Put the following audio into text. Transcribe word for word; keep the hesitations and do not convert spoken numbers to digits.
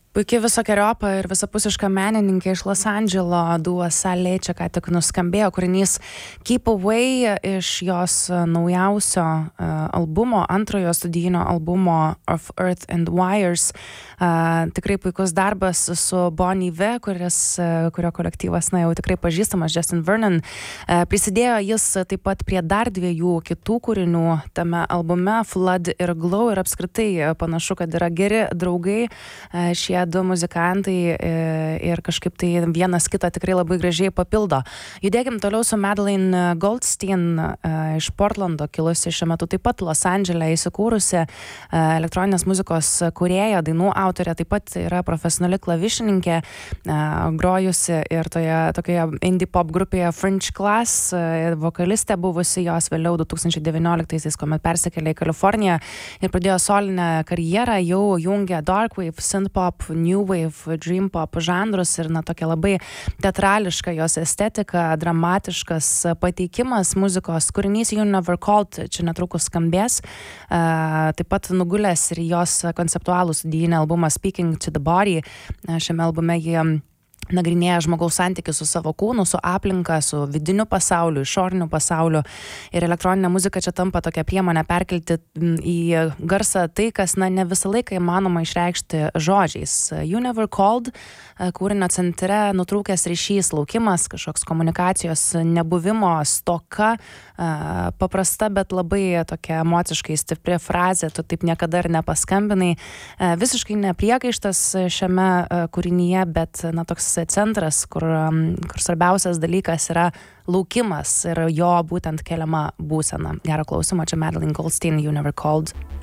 Puikiai visokeriopą ir visapusišką menininkę iš Los Andželo Dua Saleh, čia ką tik nuskambėjo kūrinys Keep Away iš jos naujausio uh, albumo, antrojo studijinio albumo Of Earth and Wires. Uh, tikrai puikus darbas su Bon Iver, kuris, uh, kurio kolektyvas, na jau tikrai pažįstamas, Justin Vernon. Uh, prisidėjo jis taip pat prie dar dviejų kitų kūrinių tame albume, Flood ir Glow, ir apskritai panašu, kad yra geri draugai uh, šie du muzikantai ir kažkaip tai vienas kitą tikrai labai gražiai papildo. Judėkim toliau su Madeleine Goldstein iš Portlando, kilusi šiuo metu taip pat Los Andžele įsikūrusi elektroninės muzikos kūrėja, dainų autorė, taip pat yra profesionali klavišininkė, grojusi ir toje tokioje indie pop grupėje French Class, vokalistė buvusi jos vėliau du tūkstančiai devynioliktaisiais, kuomet persikėlė į Kaliforniją ir pradėjo solinę karjerą, jau jungia dark wave, synth pop, new wave, dream pop žanrus ir na tokia labai teatrališka jos estetika, dramatiškas pateikimas muzikos. Kūrinys You Never Called čia netrukus skambės. Uh, taip pat nugulęs ir jos konceptualų studijinį albumą Speaking to the Body. Uh, šiame albume jie nagrinėja žmogaus santykius su savo kūnu, su aplinka, su vidiniu pasauliu, išoriniu pasauliu. Ir elektroninė muzika čia tampa tokia priemonė perkelti į garsą tai, kas na, ne visą laiką įmanoma išreikšti žodžiais. You Never Called, kūrinio centre nutrūkęs ryšys, laukimas, kažkoks komunikacijos nebuvimo stoka, paprasta, bet labai tokia emociškai stipri frazė, tu taip niekada ir nepaskambinai. Visiškai nepriekaištas šiame kūrinyje, bet na, toks centras, kur, kur svarbiausias dalykas yra laukimas ir jo būtent keliama būsena. Gero klausimo, čia Madeleine Goldstein, You Never Called.